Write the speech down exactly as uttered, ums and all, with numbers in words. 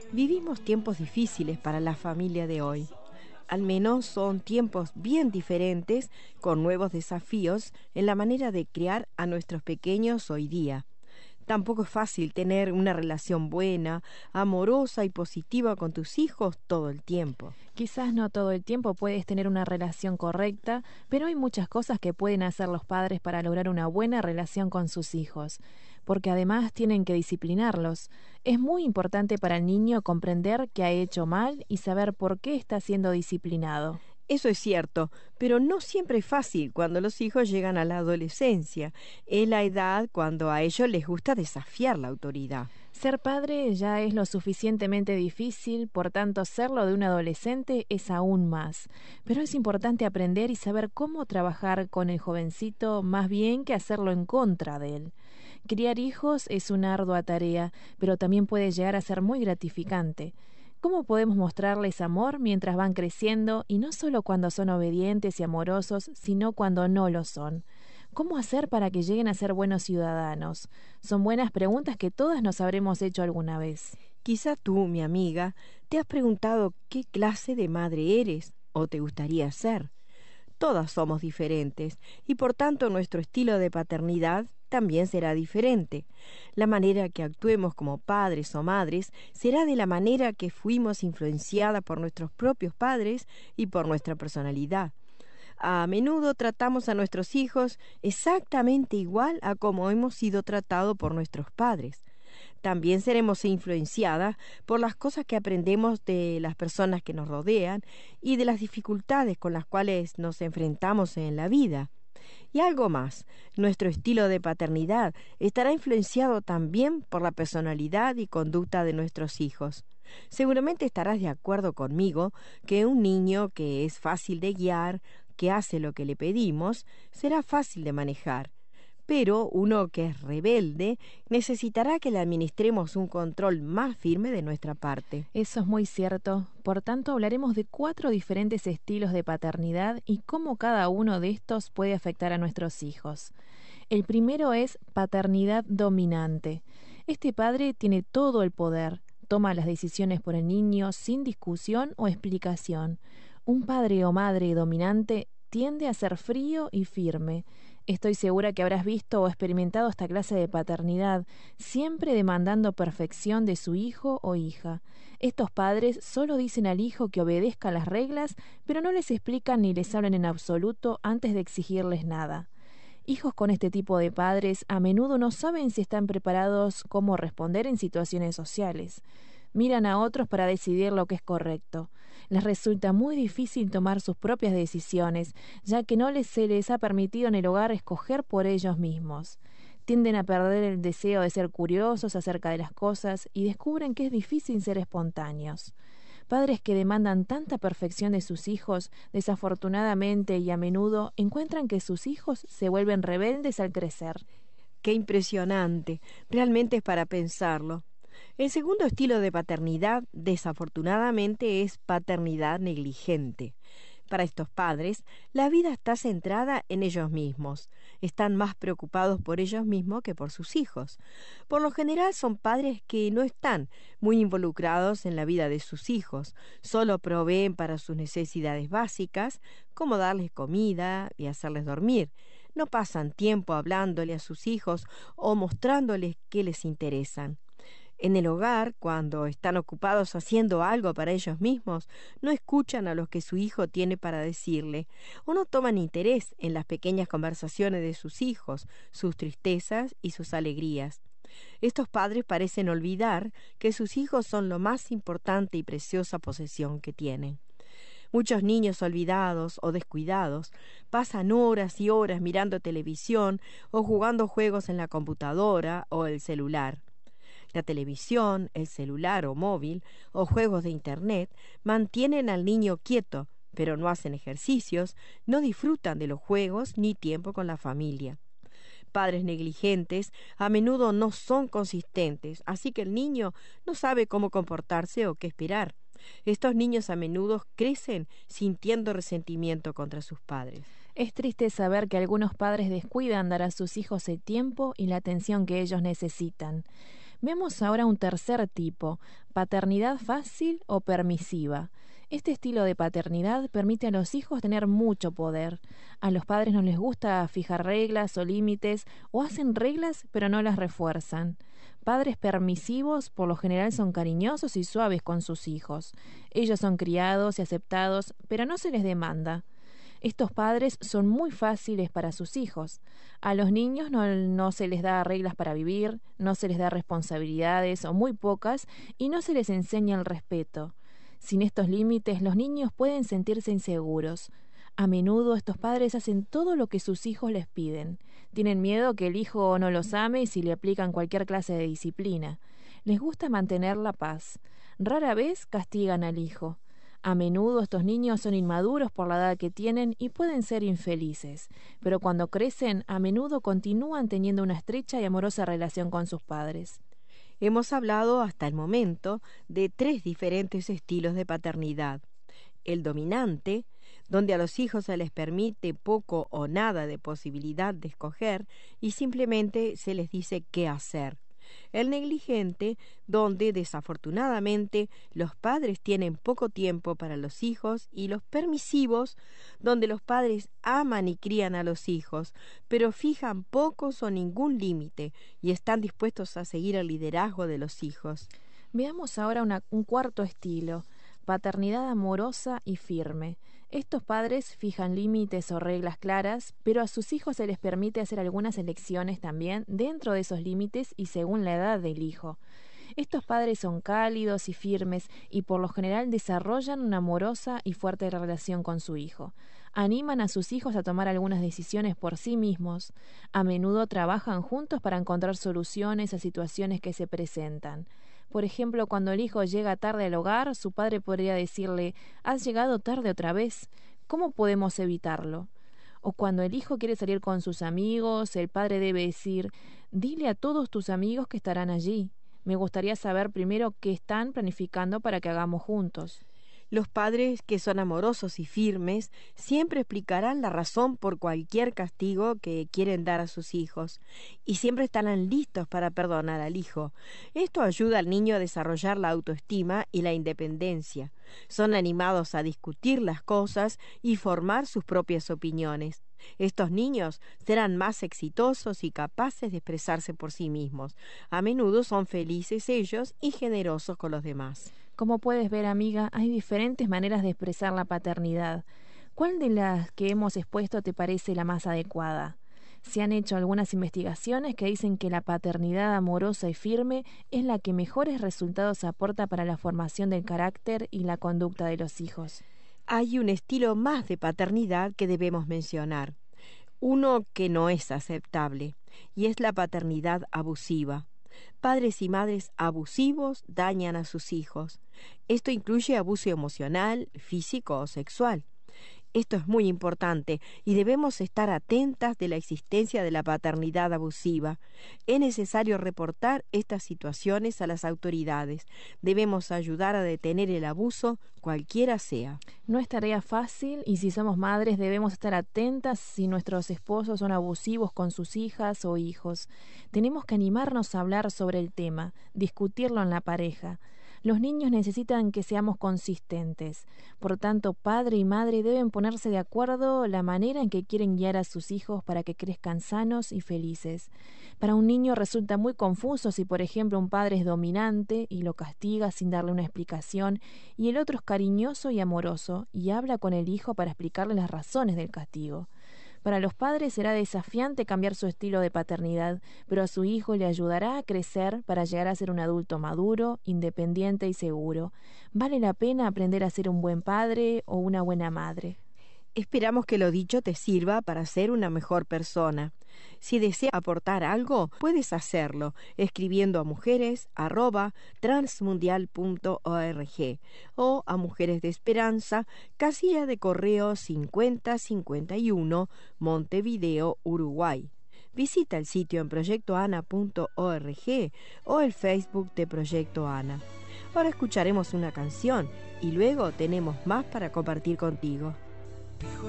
Vivimos tiempos difíciles para la familia de hoy. Al menos son tiempos bien diferentes, con nuevos desafíos en la manera de criar a nuestros pequeños hoy día. Tampoco es fácil tener una relación buena, amorosa y positiva con tus hijos todo el tiempo. Quizás no todo el tiempo puedes tener una relación correcta, pero hay muchas cosas que pueden hacer los padres para lograr una buena relación con sus hijos, porque además tienen que disciplinarlos. Es muy importante para el niño comprender que ha hecho mal y saber por qué está siendo disciplinado. Eso es cierto, pero no siempre es fácil cuando los hijos llegan a la adolescencia. Es la edad cuando a ellos les gusta desafiar la autoridad. Ser padre ya es lo suficientemente difícil, por tanto serlo de un adolescente es aún más. Pero es importante aprender y saber cómo trabajar con el jovencito más bien que hacerlo en contra de él. Criar hijos es una ardua tarea, pero también puede llegar a ser muy gratificante. ¿Cómo podemos mostrarles amor mientras van creciendo y no solo cuando son obedientes y amorosos, sino cuando no lo son? ¿Cómo hacer para que lleguen a ser buenos ciudadanos? Son buenas preguntas que todas nos habremos hecho alguna vez. Quizá tú, mi amiga, te has preguntado qué clase de madre eres o te gustaría ser. Todas somos diferentes y por tanto nuestro estilo de paternidad también será diferente. La manera que actuemos como padres o madres será de la manera que fuimos influenciadas por nuestros propios padres y por nuestra personalidad. A menudo tratamos a nuestros hijos exactamente igual a como hemos sido tratados por nuestros padres. También seremos influenciadas por las cosas que aprendemos de las personas que nos rodean y de las dificultades con las cuales nos enfrentamos en la vida. Y algo más, nuestro estilo de paternidad estará influenciado también por la personalidad y conducta de nuestros hijos. Seguramente estarás de acuerdo conmigo que un niño que es fácil de guiar, que hace lo que le pedimos, será fácil de manejar. Pero uno que es rebelde necesitará que le administremos un control más firme de nuestra parte. Eso es muy cierto. Por tanto, hablaremos de cuatro diferentes estilos de paternidad y cómo cada uno de estos puede afectar a nuestros hijos. El primero es paternidad dominante. Este padre tiene todo el poder. Toma las decisiones por el niño sin discusión o explicación. Un padre o madre dominante tiende a ser frío y firme. Estoy segura que habrás visto o experimentado esta clase de paternidad, siempre demandando perfección de su hijo o hija. Estos padres solo dicen al hijo que obedezca las reglas, pero no les explican ni les hablan en absoluto antes de exigirles nada. Hijos con este tipo de padres a menudo no saben si están preparados cómo responder en situaciones sociales. Miran a otros para decidir lo que es correcto. Les resulta muy difícil tomar sus propias decisiones, ya que no les, se les ha permitido en el hogar escoger por ellos mismos. Tienden a perder el deseo de ser curiosos acerca de las cosas y descubren que es difícil ser espontáneos. Padres que demandan tanta perfección de sus hijos, desafortunadamente y a menudo encuentran que sus hijos se vuelven rebeldes al crecer. ¡Qué impresionante! Realmente es para pensarlo. El segundo estilo de paternidad, desafortunadamente, es paternidad negligente. Para estos padres, la vida está centrada en ellos mismos. Están más preocupados por ellos mismos que por sus hijos. Por lo general son padres que no están muy involucrados en la vida de sus hijos. Solo proveen para sus necesidades básicas, como darles comida y hacerles dormir. No pasan tiempo hablándole a sus hijos o mostrándoles qué les interesan. En el hogar, cuando están ocupados haciendo algo para ellos mismos, no escuchan a lo que su hijo tiene para decirle, o no toman interés en las pequeñas conversaciones de sus hijos, sus tristezas y sus alegrías. Estos padres parecen olvidar que sus hijos son lo más importante y preciosa posesión que tienen. Muchos niños olvidados o descuidados pasan horas y horas mirando televisión o jugando juegos en la computadora o el celular. La televisión, el celular o móvil o juegos de internet mantienen al niño quieto, pero no hacen ejercicios, no disfrutan de los juegos ni tiempo con la familia. Padres negligentes a menudo no son consistentes, así que el niño no sabe cómo comportarse o qué esperar. Estos niños a menudo crecen sintiendo resentimiento contra sus padres. Es triste saber que algunos padres descuidan dar a sus hijos el tiempo y la atención que ellos necesitan. Veamos ahora un tercer tipo, paternidad fácil o permisiva. Este estilo de paternidad permite a los hijos tener mucho poder. A los padres no les gusta fijar reglas o límites, o hacen reglas pero no las refuerzan. Padres permisivos por lo general son cariñosos y suaves con sus hijos. Ellos son criados y aceptados, pero no se les demanda. Estos padres son muy fáciles para sus hijos. A los niños no, no se les da reglas para vivir, no se les da responsabilidades o muy pocas, y no se les enseña el respeto. Sin estos límites, los niños pueden sentirse inseguros. A menudo estos padres hacen todo lo que sus hijos les piden. Tienen miedo que el hijo no los ame si le aplican cualquier clase de disciplina. Les gusta mantener la paz. Rara vez castigan al hijo. A menudo estos niños son inmaduros por la edad que tienen y pueden ser infelices, pero cuando crecen, a menudo continúan teniendo una estrecha y amorosa relación con sus padres. Hemos hablado hasta el momento de tres diferentes estilos de paternidad. El dominante, donde a los hijos se les permite poco o nada de posibilidad de escoger y simplemente se les dice qué hacer. El negligente, donde desafortunadamente los padres tienen poco tiempo para los hijos, y los permisivos, donde los padres aman y crían a los hijos, pero fijan pocos o ningún límite y están dispuestos a seguir el liderazgo de los hijos. Veamos ahora una, un cuarto estilo, paternidad amorosa y firme. Estos padres fijan límites o reglas claras, pero a sus hijos se les permite hacer algunas elecciones también dentro de esos límites y según la edad del hijo. Estos padres son cálidos y firmes y por lo general desarrollan una amorosa y fuerte relación con su hijo. Animan a sus hijos a tomar algunas decisiones por sí mismos. A menudo trabajan juntos para encontrar soluciones a situaciones que se presentan. Por ejemplo, cuando el hijo llega tarde al hogar, su padre podría decirle: «Has llegado tarde otra vez. ¿Cómo podemos evitarlo?». O cuando el hijo quiere salir con sus amigos, el padre debe decir: «Dile a todos tus amigos que estarán allí. Me gustaría saber primero qué están planificando para que hagamos juntos». Los padres que son amorosos y firmes siempre explicarán la razón por cualquier castigo que quieren dar a sus hijos y siempre estarán listos para perdonar al hijo. Esto ayuda al niño a desarrollar la autoestima y la independencia. Son animados a discutir las cosas y formar sus propias opiniones. Estos niños serán más exitosos y capaces de expresarse por sí mismos. A menudo son felices ellos y generosos con los demás. Como puedes ver, amiga, hay diferentes maneras de expresar la paternidad. ¿Cuál de las que hemos expuesto te parece la más adecuada? Se han hecho algunas investigaciones que dicen que la paternidad amorosa y firme es la que mejores resultados aporta para la formación del carácter y la conducta de los hijos. Hay un estilo más de paternidad que debemos mencionar, uno que no es aceptable, y es la paternidad abusiva. Padres y madres abusivos dañan a sus hijos. Esto incluye abuso emocional, físico o sexual. Esto es muy importante y debemos estar atentas de la existencia de la paternidad abusiva. Es necesario reportar estas situaciones a las autoridades. Debemos ayudar a detener el abuso, cualquiera sea. No es tarea fácil y si somos madres debemos estar atentas si nuestros esposos son abusivos con sus hijas o hijos. Tenemos que animarnos a hablar sobre el tema, discutirlo en la pareja. Los niños necesitan que seamos consistentes. Por tanto, padre y madre deben ponerse de acuerdo la manera en que quieren guiar a sus hijos para que crezcan sanos y felices. Para un niño resulta muy confuso si, por ejemplo, un padre es dominante y lo castiga sin darle una explicación, y el otro es cariñoso y amoroso y habla con el hijo para explicarle las razones del castigo. Para los padres será desafiante cambiar su estilo de paternidad, pero a su hijo le ayudará a crecer para llegar a ser un adulto maduro, independiente y seguro. ¿Vale la pena aprender a ser un buen padre o una buena madre? Esperamos que lo dicho te sirva para ser una mejor persona. Si deseas aportar algo, puedes hacerlo escribiendo a mujeres arroba transmundial punto org o a Mujeres de Esperanza, casilla de correo cincuenta cincuenta y uno, Montevideo, Uruguay. Visita el sitio en proyecto ana punto org o el Facebook de Proyecto Ana. Ahora escucharemos una canción y luego tenemos más para compartir contigo.